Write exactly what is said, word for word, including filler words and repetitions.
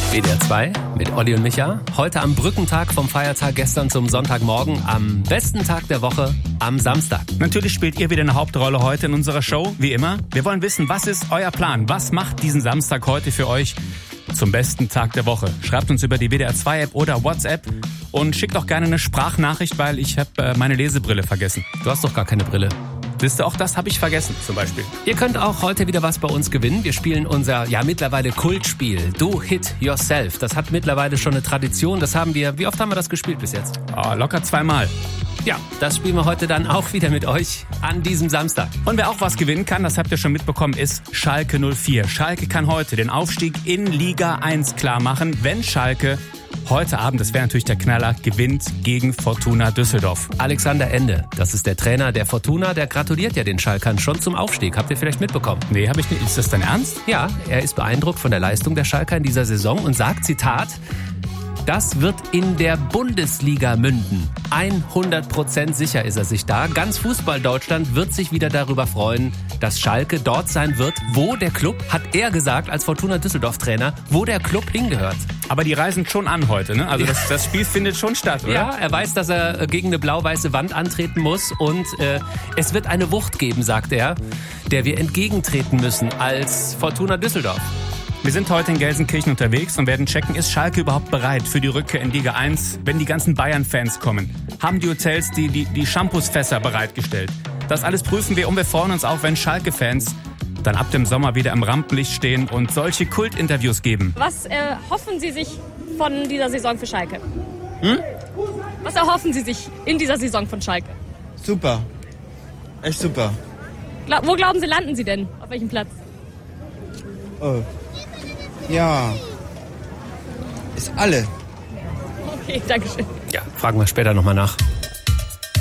W D R zwei mit Olli und Micha. Heute am Brückentag vom Feiertag gestern zum Sonntagmorgen. Am besten Tag der Woche, am Samstag. Natürlich spielt ihr wieder eine Hauptrolle heute in unserer Show, wie immer. Wir wollen wissen, was ist euer Plan? Was macht diesen Samstag heute für euch zum besten Tag der Woche? Schreibt uns über die W D R zwei App oder WhatsApp und schickt auch gerne eine Sprachnachricht, weil ich habe äh, meine Lesebrille vergessen. Du hast doch gar keine Brille. Wisst ihr, auch das habe ich vergessen zum Beispiel. Ihr könnt auch heute wieder was bei uns gewinnen. Wir spielen unser, ja mittlerweile Kultspiel, Do Hit Yourself. Das hat mittlerweile schon eine Tradition. Das haben wir, wie oft haben wir das gespielt bis jetzt? Oh, locker zweimal. Ja, das spielen wir heute dann auch wieder mit euch an diesem Samstag. Und wer auch was gewinnen kann, das habt ihr schon mitbekommen, ist Schalke null vier. Schalke kann heute den Aufstieg in Liga eins klar machen, wenn Schalke heute Abend, das wäre natürlich der Knaller, gewinnt gegen Fortuna Düsseldorf. Alexander Ende, das ist der Trainer der Fortuna, der gratuliert ja den Schalkern schon zum Aufstieg. Habt ihr vielleicht mitbekommen? Nee, habe ich nicht. Ist das dein Ernst? Ja, er ist beeindruckt von der Leistung der Schalker in dieser Saison und sagt, Zitat, das wird in der Bundesliga münden. hundert Prozent sicher ist er sich da. Ganz Fußball-Deutschland wird sich wieder darüber freuen, dass Schalke dort sein wird, wo der Club, hat er gesagt als Fortuna Düsseldorf-Trainer, wo der Club hingehört. Aber die reisen schon an heute, ne? Also das, das Spiel findet schon statt, oder? Ja, er weiß, dass er gegen eine blau-weiße Wand antreten muss und äh, es wird eine Wucht geben, sagt er, der wir entgegentreten müssen als Fortuna Düsseldorf. Wir sind heute in Gelsenkirchen unterwegs und werden checken, ist Schalke überhaupt bereit für die Rückkehr in Liga eins, wenn die ganzen Bayern-Fans kommen? Haben die Hotels die, die, die Shampoosfässer bereitgestellt? Das alles prüfen wir und wir freuen uns auch, wenn Schalke-Fans dann ab dem Sommer wieder im Rampenlicht stehen und solche Kultinterviews geben. Was äh, hoffen Sie sich von dieser Saison für Schalke? Hm? Was erhoffen Sie sich in dieser Saison von Schalke? Super. Echt super. Gla- wo glauben Sie, landen Sie denn? Auf welchem Platz? Oh. Ja. Ist alle. Okay, danke schön. Ja, fragen wir später nochmal nach.